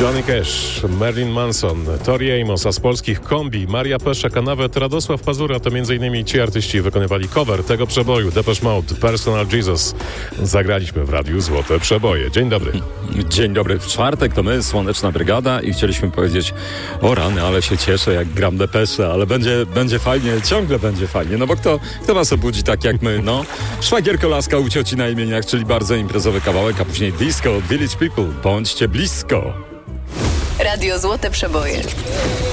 Johnny Cash, Marilyn Manson, Tori Amos, a z polskich kombi Maria Peszek, a nawet Radosław Pazura to m.in. ci artyści wykonywali cover tego przeboju Depeche Mode, Personal Jesus. Zagraliśmy w radiu Złote Przeboje. Dzień dobry. Dzień dobry. W czwartek to my, Słoneczna Brygada i chcieliśmy powiedzieć: o rany, ale się cieszę, jak gram Depesze, ale będzie fajnie, ciągle będzie fajnie, no bo kto was obudzi tak jak my, no? Szwagierko Laska u cioci na imieniach, czyli bardzo imprezowy kawałek, a później disco, Village People, bądźcie blisko. Radio Złote Przeboje.